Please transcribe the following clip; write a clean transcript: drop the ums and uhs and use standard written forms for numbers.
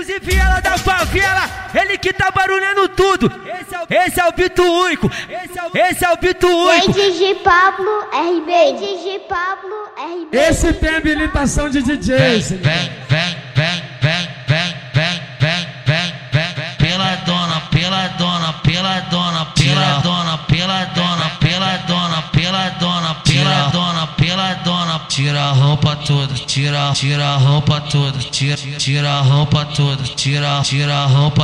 e Viela da favela, ele que tá barulhando tudo. Esse é o Bito único, esse é o Bito único. DJ Pablo RB, DJ Pablo RB. Esse tem habilitação de DJ. Vem, pela dona, pela dona, pela dona, pela dona, pela dona, pela dona, pela dona, pela dona, pela dona. Tira a roupa toda, tira a roupa toda, tira a roupa toda, tira a roupa